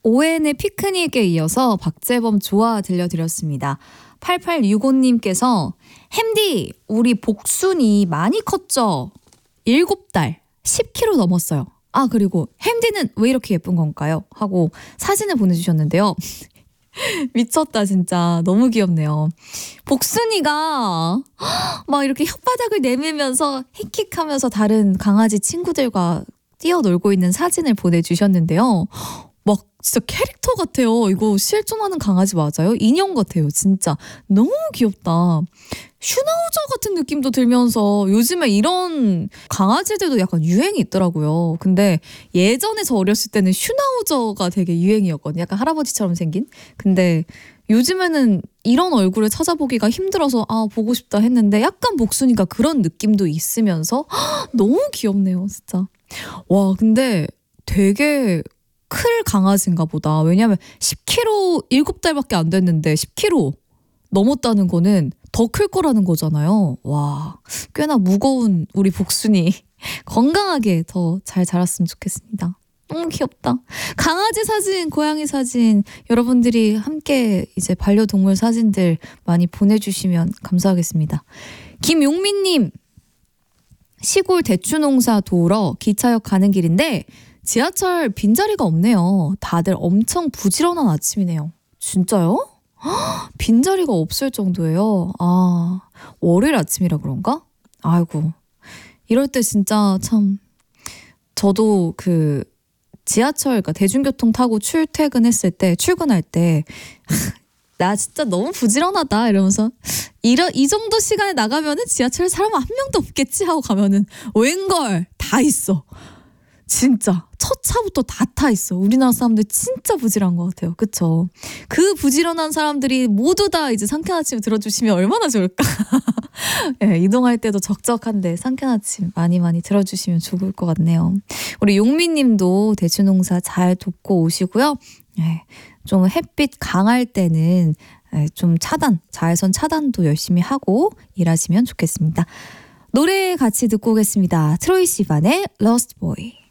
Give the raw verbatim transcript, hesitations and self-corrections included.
오엔의 피크닉에 이어서 박재범 좋아 들려드렸습니다. 팔팔육오님께서 햄디 우리 복순이 많이 컸죠? 일곱 달 십 킬로그램 넘었어요. 아 그리고 햄디는 왜 이렇게 예쁜 건가요? 하고 사진을 보내주셨는데요. 미쳤다 진짜 너무 귀엽네요. 복순이가 막 이렇게 혓바닥을 내밀면서 힉힉하면서 다른 강아지 친구들과 뛰어놀고 있는 사진을 보내주셨는데요. 막 진짜 캐릭터 같아요. 이거 실존하는 강아지 맞아요? 인형 같아요. 진짜 너무 귀엽다. 슈나우저 같은 느낌도 들면서 요즘에 이런 강아지들도 약간 유행이 있더라고요. 근데 예전에 저 어렸을 때는 슈나우저가 되게 유행이었거든요. 약간 할아버지처럼 생긴. 근데 요즘에는 이런 얼굴을 찾아보기가 힘들어서 아 보고 싶다 했는데 약간 복순이가 그런 느낌도 있으면서 너무 귀엽네요. 진짜. 와 근데 되게 클 강아지인가 보다. 왜냐면 십 킬로그램 일곱 달밖에 안 됐는데 십 킬로그램 넘었다는 거는 더 클 거라는 거잖아요. 와 꽤나 무거운 우리 복순이 건강하게 더 잘 자랐으면 좋겠습니다. 너무 귀엽다. 강아지 사진, 고양이 사진 여러분들이 함께 이제 반려동물 사진들 많이 보내주시면 감사하겠습니다. 김용민님 시골 대추농사 도우러 기차역 가는 길인데 지하철 빈자리가 없네요. 다들 엄청 부지런한 아침이네요. 진짜요? 빈자리가 없을 정도예요. 아, 월요일 아침이라 그런가? 아이고. 이럴 때 진짜 참 저도 그 지하철, 그러니까 대중교통 타고 출퇴근했을 때, 출근할 때 나 진짜 너무 부지런하다 이러면서 이러, 이 정도 시간에 나가면은 지하철에 사람 한 명도 없겠지 하고 가면은 웬걸 다 있어. 진짜 첫 차부터 다 타 있어. 우리나라 사람들 진짜 부지런한 것 같아요. 그쵸? 그 부지런한 사람들이 모두 다 이제 상쾌한 아침 들어주시면 얼마나 좋을까. 네, 이동할 때도 적적한데 상쾌한 아침 많이 많이 들어주시면 좋을 것 같네요. 우리 용미님도 대추농사 잘 돕고 오시고요. 네, 좀 햇빛 강할 때는 좀 차단, 자외선 차단도 열심히 하고 일하시면 좋겠습니다. 노래 같이 듣고 오겠습니다. 트로이 시반의 Lost Boy.